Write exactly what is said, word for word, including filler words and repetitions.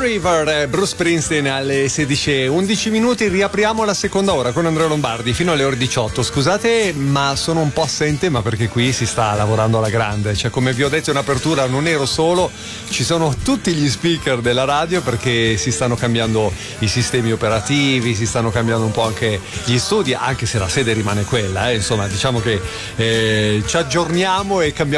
River, Bruce Springsteen alle sedici e undici minuti. Riapriamo la seconda ora con Andrea Lombardi fino alle ore diciotto. Scusate, ma sono un po' assente, ma perché qui si sta lavorando alla grande. Cioè, come vi ho detto in apertura, non ero solo, ci sono tutti gli speaker della radio perché si stanno cambiando i sistemi operativi, si stanno cambiando un po' anche gli studi, anche se la sede rimane quella. Eh. Insomma, diciamo che eh, ci aggiorniamo e cambiamo